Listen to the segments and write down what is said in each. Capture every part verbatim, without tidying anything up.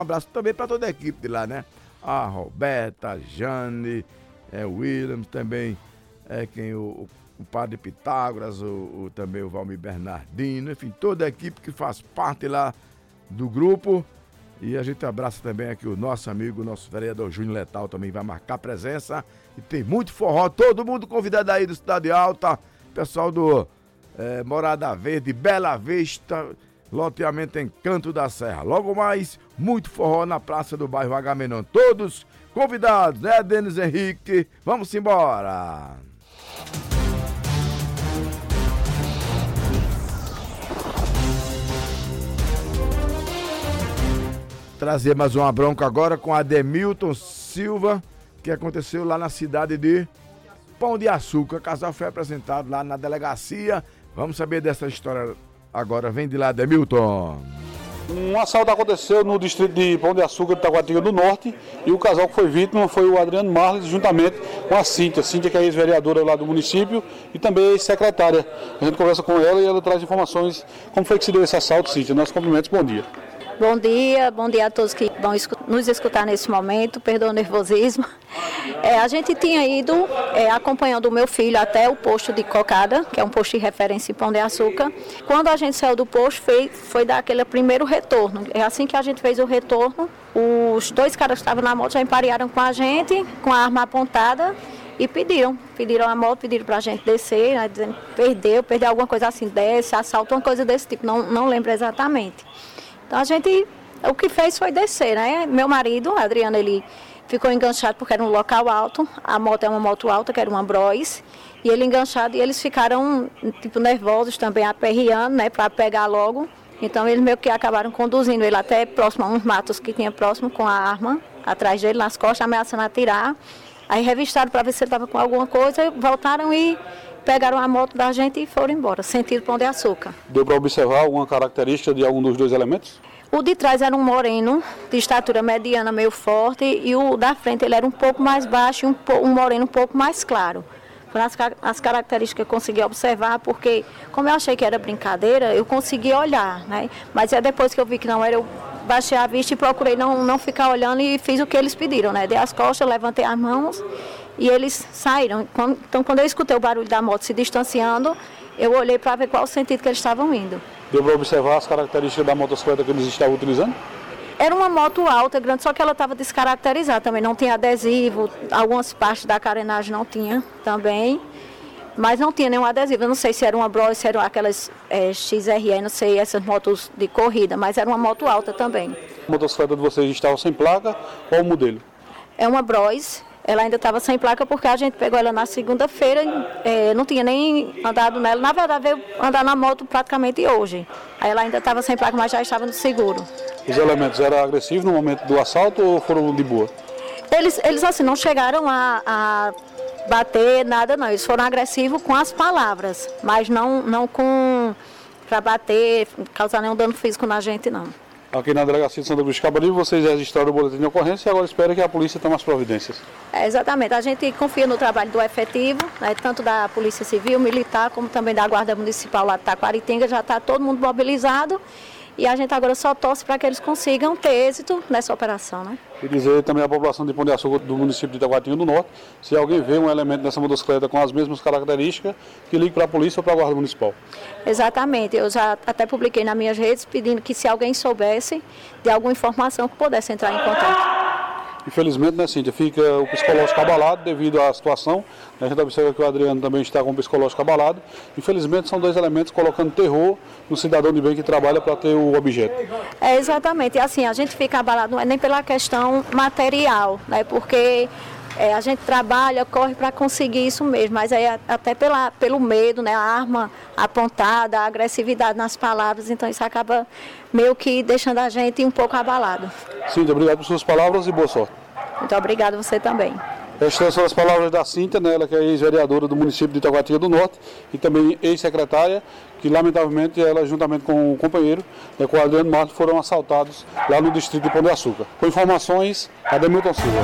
Um abraço também para toda a equipe de lá, né? A Roberta, a Jane, é, o Williams, também é quem o, o padre Pitágoras, o, o, também o Valmir Bernardino, enfim, toda a equipe que faz parte lá do grupo. E a gente abraça também aqui o nosso amigo, o nosso vereador Júnior Letal também vai marcar presença. E tem muito forró, todo mundo convidado aí do Cidade Alta, pessoal do é, Morada Verde, Bela Vista, loteamento Encanto da Serra. Logo mais, muito forró na Praça do Bairro Agamenon. Todos convidados, né, Denis Henrique? Vamos embora! Trazer mais uma bronca agora com Ademilton Silva, que aconteceu lá na cidade de Pão de Açúcar. O casal foi apresentado lá na delegacia. Vamos saber dessa história agora. Vem de lá, Ademilton. Um assalto aconteceu no distrito de Pão de Açúcar, de Taguatinga do Norte, e o casal que foi vítima foi o Adriano Marles, juntamente com a Cíntia. Cíntia, que é ex-vereadora lá do município e também ex-secretária. A gente conversa com ela e ela traz informações como foi que se deu esse assalto, Cíntia. Nossos cumprimentos, bom dia. Bom dia, bom dia a todos que vão nos escutar nesse momento, perdoa o nervosismo. É, a gente tinha ido é, acompanhando o meu filho até o posto de Cocada, que é um posto de referência em Pão de Açúcar. Quando a gente saiu do posto, foi, foi dar aquele primeiro retorno. É assim que a gente fez o retorno, os dois caras que estavam na moto já emparearam com a gente, com a arma apontada, e pediram, pediram a moto, pediram pra gente descer, né, dizendo perdeu, perdeu alguma coisa assim, desce, assalto, uma coisa desse tipo, não, não lembro exatamente. Então a gente, o que fez foi descer, né? Meu marido, Adriano, ele ficou enganchado porque era um local alto, a moto é uma moto alta, que era uma Bros, e ele enganchado, e eles ficaram, tipo, nervosos também, aperreando, né, para pegar logo. Então eles meio que acabaram conduzindo ele até próximo a uns matos que tinha próximo, com a arma atrás dele, nas costas, ameaçando atirar. Aí revistaram para ver se ele estava com alguma coisa, voltaram e pegaram a moto da gente e foram embora, sentido Pão de Açúcar. Deu para observar alguma característica de algum dos dois elementos? O de trás era um moreno, de estatura mediana, meio forte, e o da frente ele era um pouco mais baixo e um, um moreno um pouco mais claro. Foram as, as características que eu consegui observar, porque como eu achei que era brincadeira, eu consegui olhar, né? Mas é depois que eu vi que não era, eu baixei a vista e procurei não, não ficar olhando e fiz o que eles pediram, né? Dei as costas, levantei as mãos e eles saíram. Então, quando eu escutei o barulho da moto se distanciando, eu olhei para ver qual o sentido que eles estavam indo. Deu para observar as características da motocicleta que eles estavam utilizando? Era uma moto alta, grande, só que ela estava descaracterizada também, não tinha adesivo, algumas partes da carenagem não tinha também, mas não tinha nenhum adesivo. Eu não sei se era uma Bros, se eram aquelas é, X R E, não sei, essas motos de corrida, mas era uma moto alta também. A motocicleta de vocês estava sem placa, qual o modelo? É uma Bros. Ela ainda estava sem placa porque a gente pegou ela na segunda-feira, é, não tinha nem andado nela. Na verdade, veio andar na moto praticamente hoje. Aí ela ainda estava sem placa, mas já estava no seguro. Os elementos eram agressivos no momento do assalto ou foram de boa? Eles, eles assim, não chegaram a, a bater nada, não. Eles foram agressivos com as palavras, mas não, não com para bater, causar nenhum dano físico na gente, não. Aqui na delegacia de Santa Cruz de Cabaribe, vocês registraram o boletim de ocorrência e agora espera que a polícia tome as providências. É, exatamente, a gente confia no trabalho do efetivo, né, tanto da Polícia Civil, Militar, como também da Guarda Municipal lá de Taquaritinga, já está todo mundo mobilizado e a gente agora só torce para que eles consigam ter êxito nessa operação, né? E dizer também à população de Pão de Açúcar do município de Taguatinga do Norte, se alguém vê um elemento dessa motocicleta com as mesmas características, que ligue para a polícia ou para a Guarda Municipal. Exatamente, eu já até publiquei nas minhas redes pedindo que se alguém soubesse de alguma informação que pudesse entrar em contato. Infelizmente, né, Cíntia, fica o psicológico abalado devido à situação. A gente observa que o Adriano também está com o psicológico abalado. Infelizmente, são dois elementos colocando terror no cidadão de bem que trabalha para ter o objeto. É, exatamente. E assim, a gente fica abalado não é nem pela questão material, né, porque é, a gente trabalha, corre para conseguir isso mesmo, mas é até pela, pelo medo, né, a arma apontada, a agressividade nas palavras, então isso acaba meio que deixando a gente um pouco abalado. Cíntia, obrigado por suas palavras e boa sorte. Muito obrigada você também. Estas são as palavras da Cíntia, né, ela que é ex-vereadora do município de Taguatinga do Norte e também ex-secretária, que lamentavelmente ela, juntamente com o companheiro, né, com o Adriano Martins, foram assaltados lá no distrito de Pão de Açúcar. Com informações, Ademilton Silva.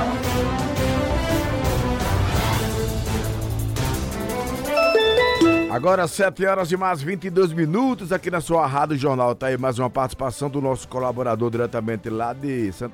Agora sete horas e mais vinte e dois minutos aqui na sua Rádio Jornal. Tá aí mais uma participação do nosso colaborador diretamente lá de Santa